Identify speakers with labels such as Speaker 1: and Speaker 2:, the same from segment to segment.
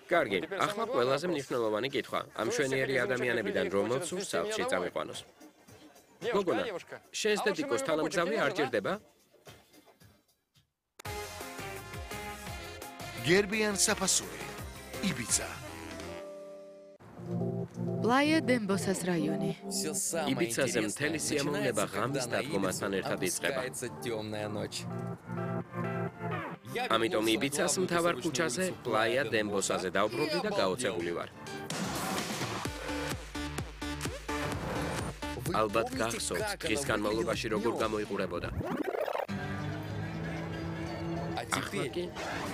Speaker 1: კარგი, ახლა ყველაზე მნიშვნელოვანი კითხვა. ამ შვენიერი ადამიანებიდან რომელს სურს სახლში წამიყვანოს? გოგონა, შენს დედიკოს თანამგზავრი არ ჭირდება?
Speaker 2: გერბიან საფასური, იბიცა.
Speaker 3: Playa de Embosas რაიონი.
Speaker 1: იბიცაზე მთელი სიამოვნება ღამის დადგომასთან ერთად იწყება. ამიტომ იბიცას მთავარ ქუჩაზე Playa de Embosas-ზე დავბრუნდი და გაოცებული ვარ. ალბათ გახსოვთ, დღის განმავლობაში როგორ გამოიყურებოდა. ახლა კი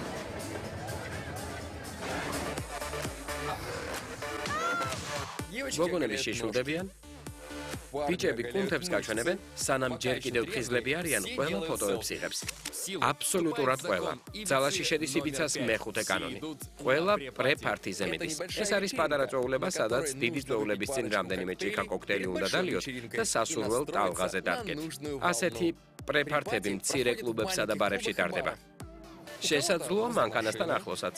Speaker 1: გოგონები შეშულდებიან, ბიჭები კუნთებს გაჩვენებენ, სანამ ჯერ კიდევ თხიზლები არიან, ყველა ფოტოებს იღებს. აბსოლუტურად ყველა. ძალაში შედის იბიცას მეხუთე კანონი. ყველა პრე-პარტიზე მიდის. ეს არის პატარა წვეულება, სადაც დიდი წვეულების წინ რამდენიმე ჭიქა კოქტეილი უნდა დალიოთ და სასურველ ტალღაზე დადგეთ. ასეთი პრე-პარტები მცირე კლუბებსა და ბარებში ტარდება. შესაძლოა მანქანასთან ახლოსაც.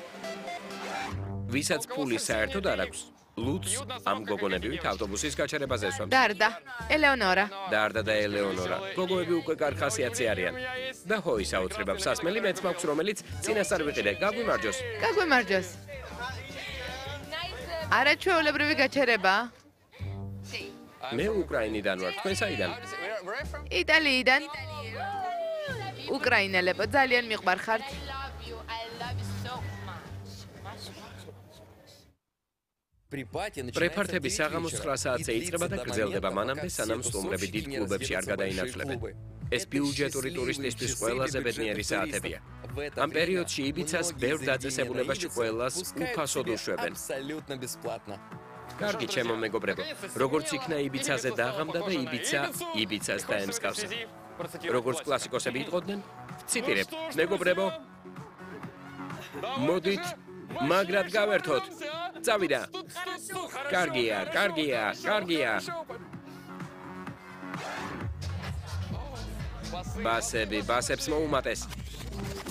Speaker 1: ვისაც ფული საერთოდ არ აქვს, ლუდს ამ გოგონებივით ავტობუსის გაჩერებაზე ესვამს.
Speaker 3: Darda, Eleonora.
Speaker 1: დარდა და ელეონორა. გოგოები უკვე კარგ ხასიათზე არიან. და ჰოის აუწრებავს სასმელი მეც მაქვს, რომელიც წინასწარ ვიყიდე. გაგვიმარჯოს.
Speaker 3: გაგვიმარჯოს. არაჩვეულებრივი გაჩერება.
Speaker 1: მე უკრაინიდან ვარ, თქვენ საიდან?
Speaker 3: იტალიიდან. უკრაინელებო, ძალიან მიყვარხართ.
Speaker 1: პრე-პარტები საღამოს 9 საათზე იწყება და გრძელდება მანამდე, სანამ სტუმრები დიდ კლუბებში არ გადაინაცვლებენ. ეს ბიუჯეტური ტურისტისთვის ყველაზე ბედნიერი საათებია. ამ პერიოდში იბიცას ბევრ დაწესებულებაში ყველას უფასოდ უშვებენ. კარგი, ჩემო მეგობრებო, როგორც იქნა იბიცაზე დაღამდა და იბიცას დაემსგავსა. როგორც კლასიკოსები იტყოდნენ, ვციტირებ, მეგობრებო, მოდით, მაგრად გავერთოთ. წავიდა. კარგია, კარგია, კარგია. ბასები, ბასებს მოუმატეს.